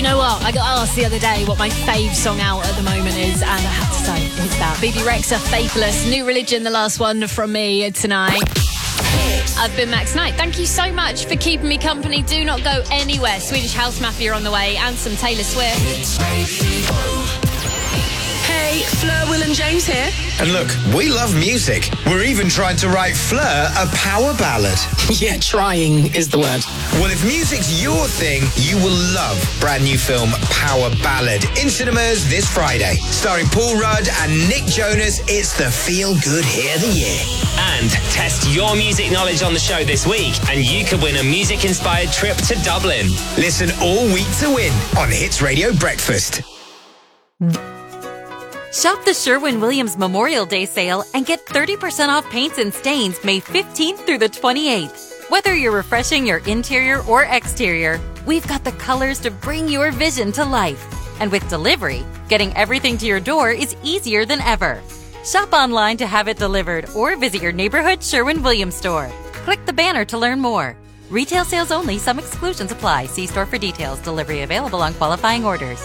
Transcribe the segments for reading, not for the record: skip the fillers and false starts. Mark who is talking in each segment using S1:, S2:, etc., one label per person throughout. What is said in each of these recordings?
S1: know what? I got asked the other day what my fave song out at the moment is, and I have to say, it's that. BB Rexa, Faithless, New Religion, the last one from me tonight. I've been Max Knight. Thank you so much for keeping me company. Do not go anywhere. Swedish House Mafia on the way, and some Taylor Swift.
S2: Hey, Fleur, Will and James here.
S3: And look, we love music. We're even trying to write Fleur a power ballad.
S2: Yeah, trying is the word.
S3: Well, if music's your thing, you will love brand new film Power Ballad in cinemas this Friday. Starring Paul Rudd and Nick Jonas, it's the feel-good hit of the year.
S4: And test your music knowledge on the show this week, and you could win a music-inspired trip to Dublin.
S3: Listen all week to win on Hits Radio Breakfast.
S5: Shop the Sherwin-Williams Memorial Day sale and get 30% off paints and stains May 15th through the 28th. Whether you're refreshing your interior or exterior, we've got the colors to bring your vision to life. And with delivery, getting everything to your door is easier than ever. Shop online to have it delivered or visit your neighborhood Sherwin-Williams store. Click the banner to learn more. Retail sales only. Some exclusions apply. See store for details. Delivery available on qualifying orders.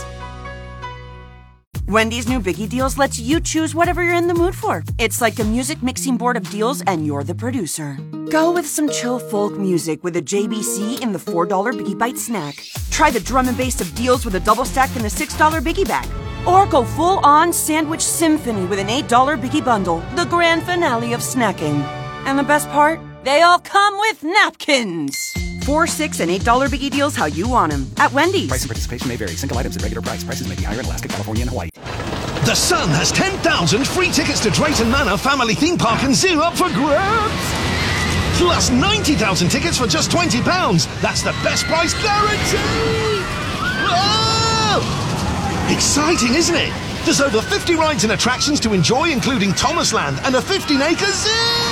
S6: Wendy's new Biggie Deals lets you choose whatever you're in the mood for. It's like a music mixing board of deals, and you're the producer. Go with some chill folk music with a JBC in the $4 Biggie Bite snack. Try the drum and bass of deals with a double stack in the $6 Biggie bag. Or go full-on sandwich symphony with an $8 Biggie bundle, the grand finale of snacking. And the best part? They all come with napkins. $4, $6, and $8 Biggie Deals how you want them at Wendy's.
S7: Price and participation may vary. Single items at regular price. Prices may be higher in Alaska, California, and Hawaii.
S8: The Sun has 10,000 free tickets to Drayton Manor Family Theme Park and Zoo up for grabs. Plus 90,000 tickets for just £20. That's the best price guarantee. Oh! Exciting, isn't it? There's over 50 rides and attractions to enjoy, including Thomas Land and a 15-acre zoo.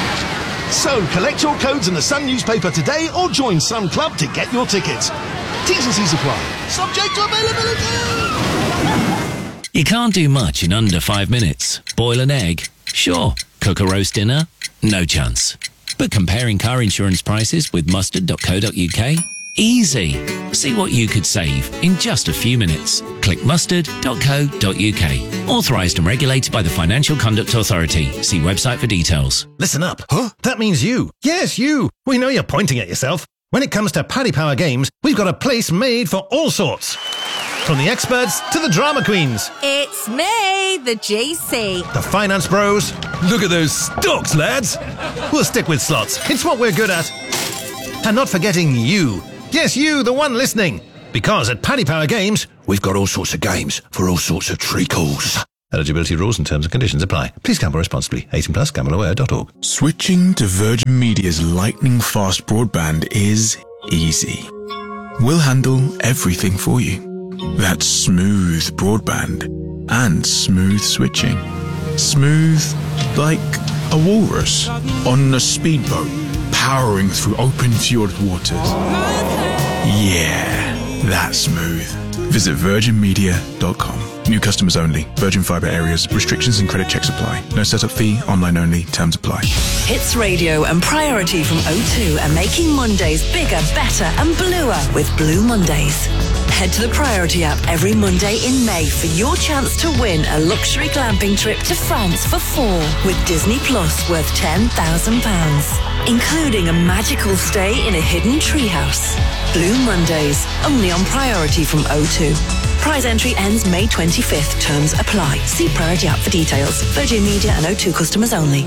S8: So collect your codes in the Sun newspaper today or join Sun Club to get your tickets. T's and C's apply. Subject to availability.
S9: You can't do much in under 5 minutes. Boil an egg? Sure. Cook a roast dinner? No chance. But comparing car insurance prices with mustard.co.uk? Easy. See what you could save in just a few minutes. Click mustard.co.uk. Authorised and regulated by the Financial Conduct Authority. See website for details.
S10: Listen up. Huh? That means you. Yes, you. We know you're pointing at yourself. When it comes to Paddy Power Games, we've got a place made for all sorts. From the experts to the drama queens.
S5: It's me, the GC.
S10: The finance bros. Look at those stocks, lads. We'll stick with slots. It's what we're good at. And not forgetting you. Yes, you, the one listening. Because at Paddy Power Games, we've got all sorts of games for all sorts of treacles. Eligibility rules and terms and conditions apply. Please gamble responsibly. 18+, gambleaware.org.
S11: Switching to Virgin Media's lightning-fast broadband is easy. We'll handle everything for you. That's smooth broadband and smooth switching. Smooth like a walrus on a speedboat powering through open fjord waters. Yeah, that's smooth. Visit virginmedia.com. New customers only. Virgin Fibre areas. Restrictions and credit checks apply. No setup fee. Online only. Terms apply.
S2: Hits Radio and Priority from O2 are making Mondays bigger, better and bluer with Blue Mondays. Head to the Priority app every Monday in May for your chance to win a luxury glamping trip to France for 4 with Disney Plus worth £10,000, including a magical stay in a hidden treehouse. Blue Mondays, only on Priority from O2. Prize entry ends May 25th. Terms apply. See Priority app for details. Virgin Media and O2 customers only.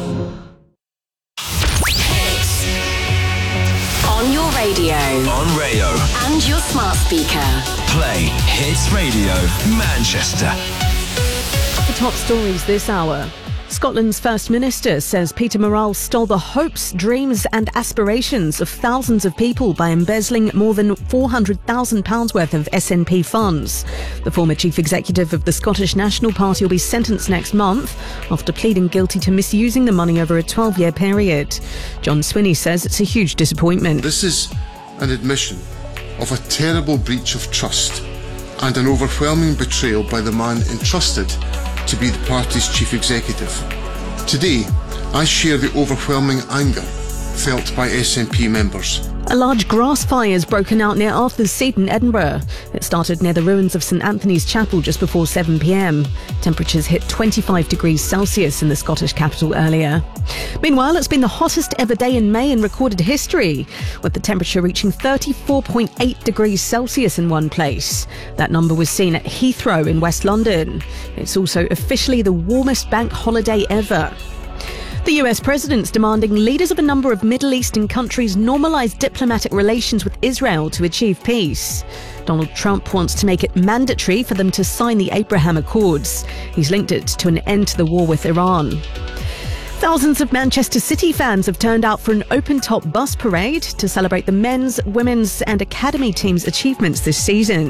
S12: On your radio.
S13: On Rayo.
S12: And your smart speaker.
S13: Play Hits Radio Manchester.
S14: The top stories this hour. Scotland's First Minister says Peter Murrell stole the hopes, dreams and aspirations of thousands of people by embezzling more than £400,000 worth of SNP funds. The former chief executive of the Scottish National Party will be sentenced next month after pleading guilty to misusing the money over a 12-year period. John Swinney says it's a huge disappointment.
S15: This is an admission of a terrible breach of trust and an overwhelming betrayal by the man entrusted to be the party's chief executive. Today, I share the overwhelming anger felt by SNP members.
S14: A large grass fire has broken out near Arthur's Seat in Edinburgh. It started near the ruins of St Anthony's Chapel just before 7 p.m. Temperatures hit 25 degrees Celsius in the Scottish capital earlier. Meanwhile, it's been the hottest ever day in May in recorded history, with the temperature reaching 34.8 degrees Celsius in one place. That number was seen at Heathrow in West London. It's also officially the warmest bank holiday ever. The US president's demanding leaders of a number of Middle Eastern countries normalise diplomatic relations with Israel to achieve peace. Donald Trump wants to make it mandatory for them to sign the Abraham Accords. He's linked it to an end to the war with Iran. Thousands of Manchester City fans have turned out for an open-top bus parade to celebrate the men's, women's and academy teams' achievements this season.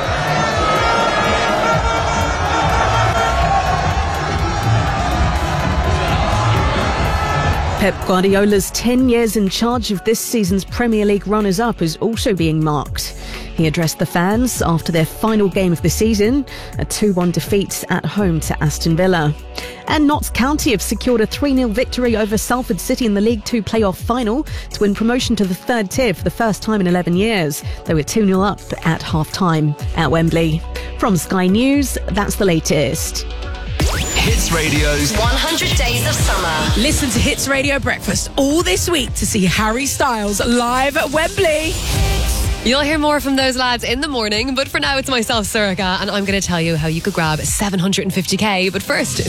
S14: Pep Guardiola's 10 years in charge of this season's Premier League runners-up is also being marked. He addressed the fans after their final game of the season, a 2-1 defeat at home to Aston Villa. And Notts County have secured a 3-0 victory over Salford City in the League 2 playoff final to win promotion to the third tier for the first time in 11 years. They were 2-0 up at half-time at Wembley. From Sky News, that's the latest.
S13: Hits Radio's
S12: 100 Days of Summer.
S16: Listen to Hits Radio Breakfast all this week to see Harry Styles live at Wembley.
S17: You'll hear more from those lads in the morning, but for now it's myself, Surika, and I'm going to tell you how you could grab 750k. But first,